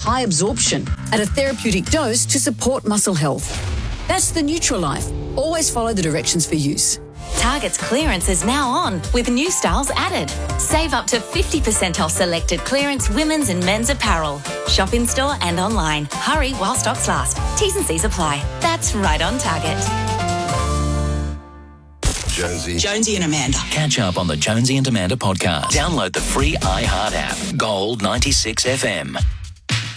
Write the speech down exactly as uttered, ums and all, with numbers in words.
high absorption at a therapeutic dose to support muscle health. That's the Nutralife. Always follow the directions for use. Target's clearance is now on, with new styles added. Save up to fifty percent off selected clearance women's and men's apparel. Shop in store and online. Hurry while stocks last. T's and C's apply. That's right on Target. Jonesy. Jonesy and Amanda. Catch up on the Jonesy and Amanda podcast. Download the free iHeart app. Gold ninety-six F M.